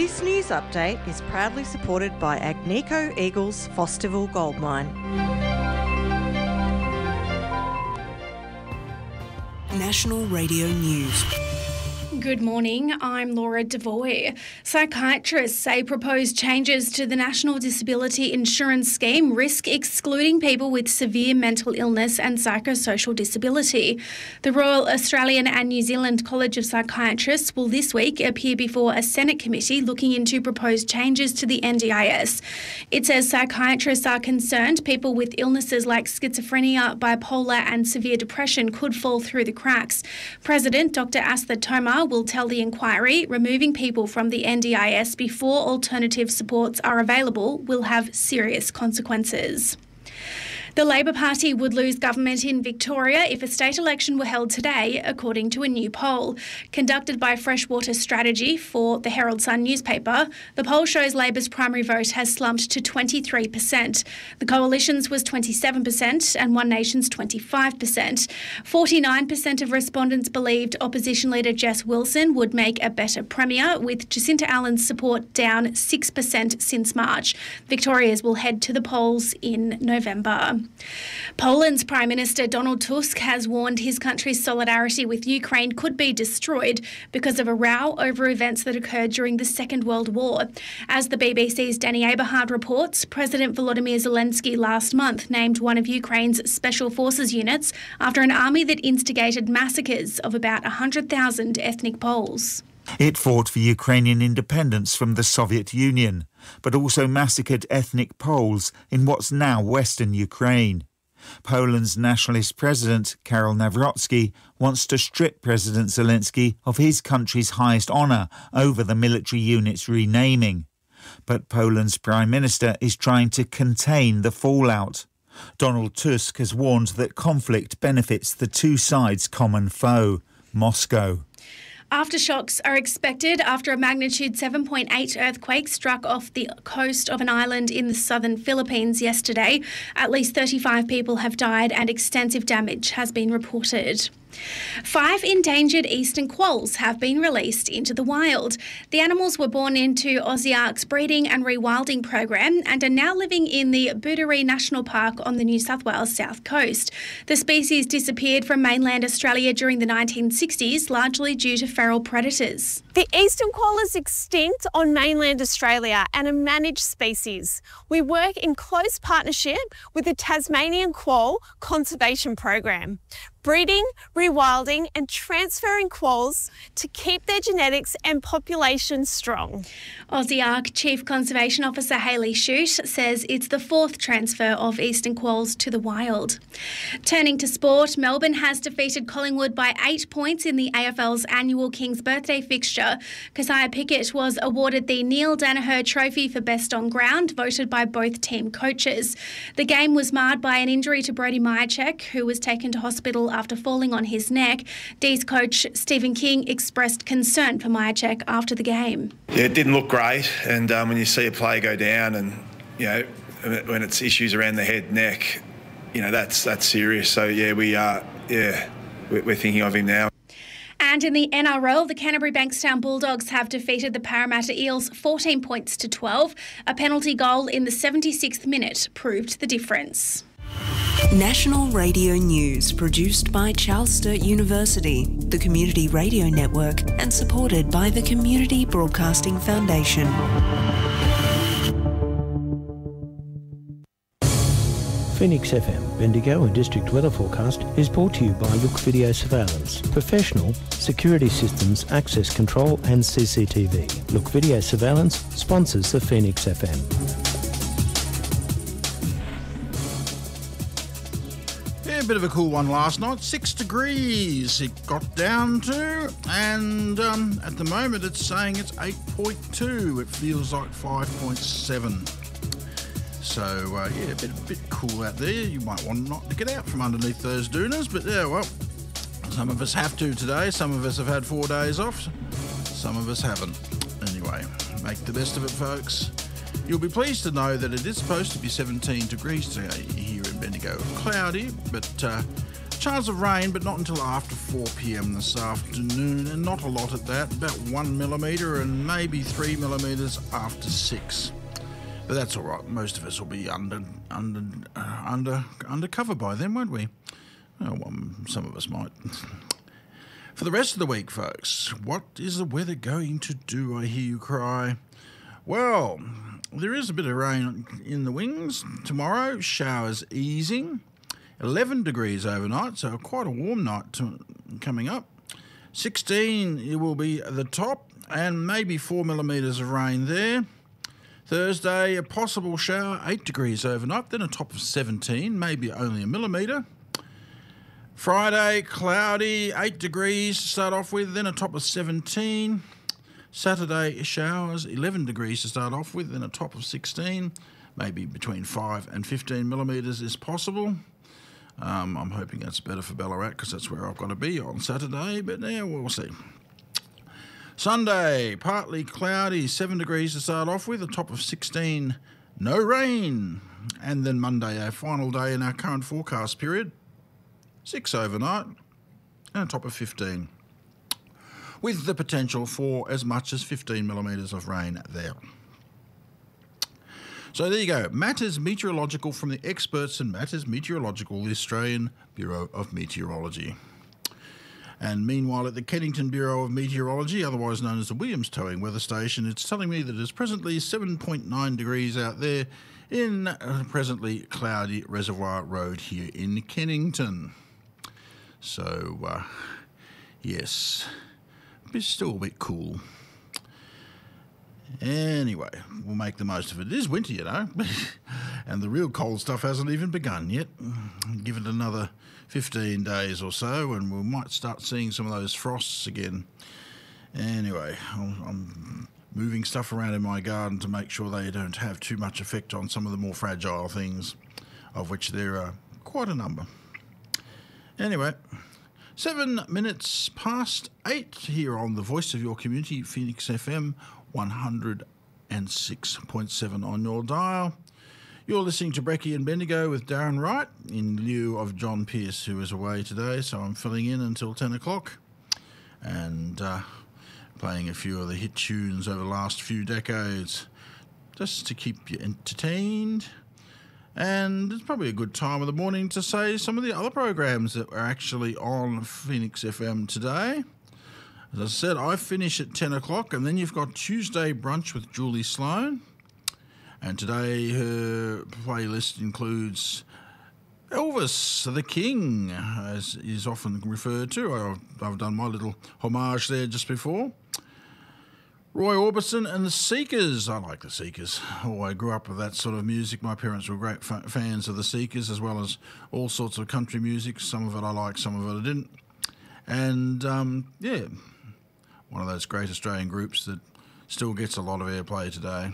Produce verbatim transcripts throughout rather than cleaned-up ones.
This news update is proudly supported by Agnico Eagles Fosterville Gold Mine. National Radio News. Good morning, I'm Laura Devoy. Psychiatrists say proposed changes to the National Disability Insurance Scheme risk excluding people with severe mental illness and psychosocial disability. The Royal Australian and New Zealand College of Psychiatrists will this week appear before a Senate committee looking into proposed changes to the N D I S. It says psychiatrists are concerned people with illnesses like schizophrenia, bipolar and severe depression could fall through the cracks. President Doctor Astha Tomar will tell the inquiry removing people from the N D I S before alternative supports are available will have serious consequences. The Labor Party would lose government in Victoria if a state election were held today, according to a new poll. Conducted by Freshwater Strategy for the Herald Sun newspaper, the poll shows Labor's primary vote has slumped to twenty-three percent. The Coalition's was twenty-seven percent and One Nation's twenty-five percent. forty-nine percent of respondents believed opposition leader Jess Wilson would make a better premier, with Jacinta Allen's support down six percent since March. Victoria's will head to the polls in November. Poland's Prime Minister Donald Tusk has warned his country's solidarity with Ukraine could be destroyed because of a row over events that occurred during the Second World War. As the B B C's Danny Aberhard reports, President Volodymyr Zelensky last month named one of Ukraine's special forces units after an army that instigated massacres of about one hundred thousand ethnic Poles. It fought for Ukrainian independence from the Soviet Union, but also massacred ethnic Poles in what's now Western Ukraine. Poland's nationalist president, Karol Nawrocki, wants to strip President Zelensky of his country's highest honour over the military unit's renaming. But Poland's Prime Minister is trying to contain the fallout. Donald Tusk has warned that conflict benefits the two sides' common foe, Moscow. Aftershocks are expected after a magnitude seven point eight earthquake struck off the coast of an island in the southern Philippines yesterday. At least thirty-five people have died and extensive damage has been reported. Five endangered eastern quolls have been released into the wild. The animals were born into Ausiark's breeding and rewilding program and are now living in the Boordaree National Park on the New South Wales south coast. The species disappeared from mainland Australia during the nineteen sixties, largely due to feral predators. The eastern quoll is extinct on mainland Australia and a managed species. We work in close partnership with the Tasmanian Quoll Conservation Program, breeding, rewilding and transferring quolls to keep their genetics and population strong. Ausiark Chief Conservation Officer Hayley Shute says it's the fourth transfer of eastern quolls to the wild. Turning to sport, Melbourne has defeated Collingwood by eight points in the A F L's annual King's Birthday fixture. Keziah Pickett was awarded the Neil Danaher Trophy for Best on Ground, voted by both team coaches. The game was marred by an injury to Brody Mihocek, who was taken to hospital after falling on his neck. D's coach Stephen King expressed concern for Mihocek after the game. Yeah, it didn't look great, and um, when you see a player go down and, you know, when it's issues around the head, neck, you know, that's that's serious. So, yeah, we are, yeah, we're thinking of him now. And in the N R L, the Canterbury Bankstown Bulldogs have defeated the Parramatta Eels fourteen points to twelve. A penalty goal in the seventy-sixth minute proved the difference. National Radio News, produced by Charles Sturt University, the Community Radio Network, and supported by the Community Broadcasting Foundation. Phoenix F M, Bendigo and District Weather Forecast is brought to you by Look Video Surveillance, professional security systems, access control and C C T V. Look Video Surveillance sponsors the Phoenix F M. Yeah, a bit of a cool one last night. Six degrees it got down to, and um, at the moment it's saying it's eight point two. It feels like five point seven. So, uh, yeah, a bit, a bit cool out there. You might want not to get out from underneath those doonas, but yeah, well, some of us have to today. Some of us have had four days off. Some of us haven't. Anyway, make the best of it, folks. You'll be pleased to know that it is supposed to be seventeen degrees today here in Bendigo. Cloudy, but uh, chance of rain, but not until after four p.m. this afternoon, and not a lot at that, about one millimetre and maybe three millimetres after six. But that's all right. Most of us will be under under uh, under undercover by then, won't we? Oh, well, some of us might. For the rest of the week, folks, what is the weather going to do, I hear you cry? Well, there is a bit of rain in the wings. Tomorrow, showers easing. eleven degrees overnight, so quite a warm night to, coming up. sixteen, it will be the top, and maybe four millimetres of rain there. Thursday, a possible shower, eight degrees overnight, then a top of seventeen, maybe only a millimetre. Friday, cloudy, eight degrees to start off with, then a top of seventeen. Saturday, showers, eleven degrees to start off with, then a top of sixteen. Maybe between five and fifteen millimetres is possible. Um, I'm hoping that's better for Ballarat because that's where I've got to be on Saturday, but yeah, we'll see. Sunday, partly cloudy, seven degrees to start off with, a top of sixteen, no rain. And then Monday, our final day in our current forecast period, six overnight, and a top of fifteen, with the potential for as much as fifteen millimetres of rain there. So there you go, Matters Meteorological from the experts in Matters Meteorological, the Australian Bureau of Meteorology. And meanwhile, at the Kennington Bureau of Meteorology, otherwise known as the Williams Towing Weather Station, it's telling me that it's presently seven point nine degrees out there in a presently cloudy Reservoir Road here in Kennington. So, uh, yes, it's still a bit cool. Anyway, we'll make the most of it. It is winter, you know, and the real cold stuff hasn't even begun yet. Give it another fifteen days or so and we might start seeing some of those frosts again. Anyway, I'm moving stuff around in my garden to make sure they don't have too much effect on some of the more fragile things, of which there are quite a number. Anyway, seven minutes past eight here on the Voice of Your Community, Phoenix F M, one hundred six point seven on your dial. You're listening to Brecky and Bendigo with Darren Wright in lieu of John Pearce, who is away today, so I'm filling in until ten o'clock and uh, playing a few of the hit tunes over the last few decades just to keep you entertained. And it's probably a good time of the morning to say some of the other programs that were actually on Phoenix F M today. As I said, I finish at ten o'clock, and then you've got Tuesday Brunch with Julie Sloan. And today her playlist includes Elvis the King, as is often referred to. I've, I've done my little homage there just before. Roy Orbison and the Seekers. I like the Seekers. Oh, I grew up with that sort of music. My parents were great fa- fans of the Seekers, as well as all sorts of country music. Some of it I liked, some of it I didn't. And, um, yeah, one of those great Australian groups that still gets a lot of airplay today.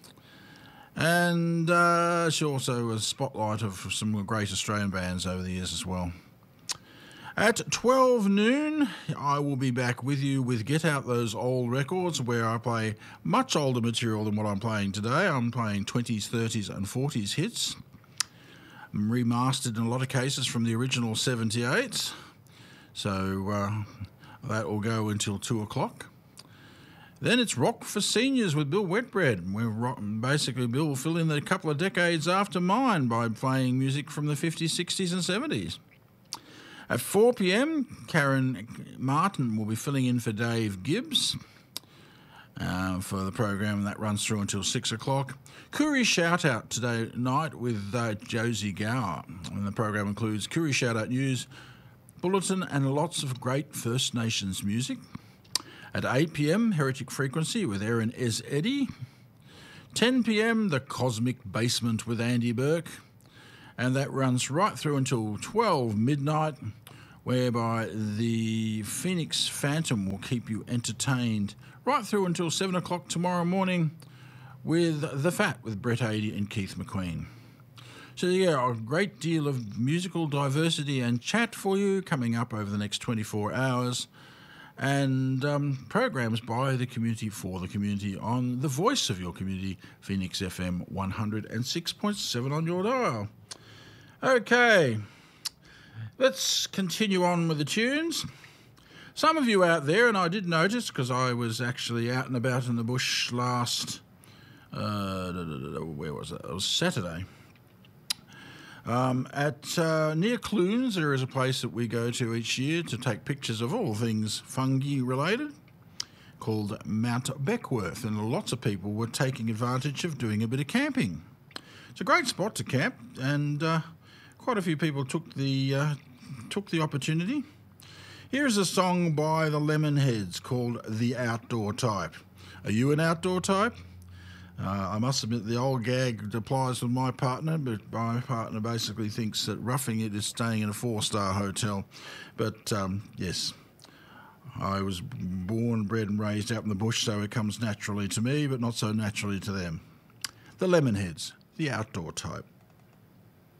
And uh, she also was a spotlight of some great Australian bands over the years as well. At twelve noon, I will be back with you with Get Out Those Old Records, where I play much older material than what I'm playing today. I'm playing twenties, thirties and forties hits, remastered in a lot of cases from the original seventy-eights. So uh, that will go until two o'clock. Then it's Rock for Seniors with Bill Wetbread, where rock, basically Bill will fill in a couple of decades after mine by playing music from the fifties, sixties and seventies. At four p.m, Karen Martin will be filling in for Dave Gibbs uh, for the program that runs through until six o'clock. Koori Shout Out today night with uh, Josie Gower. And the program includes Koori Shout Out News, Bulletin and lots of great First Nations music. At eight p.m, Heretic Frequency with Erin Ez Eddy. ten p.m, The Cosmic Basement with Andy Burke. And that runs right through until twelve midnight, whereby the Phoenix Phantom will keep you entertained right through until seven o'clock tomorrow morning with The Fat with Brett Adey and Keith McQueen. So yeah, a great deal of musical diversity and chat for you coming up over the next twenty-four hours. And um, programs by the community for the community on the Voice of Your Community, Phoenix F M one hundred six point seven on your dial. Okay, Let's continue on with the tunes. Some of you out there, and I did notice because I was actually out and about in the bush last, uh, where was it? It was Saturday. Um, at uh, near Clunes, there is a place that we go to each year to take pictures of all things fungi related, called Mount Beckworth, and lots of people were taking advantage of doing a bit of camping. It's a great spot to camp, and uh, quite a few people took the uh, took the opportunity. Here's a song by the Lemonheads called The Outdoor Type. Are you an outdoor type? Uh, I must admit the old gag applies with my partner, but my partner basically thinks that roughing it is staying in a four-star hotel. But um, yes, I was born, bred and raised out in the bush, so it comes naturally to me, but not so naturally to them. The Lemonheads, The Outdoor Type.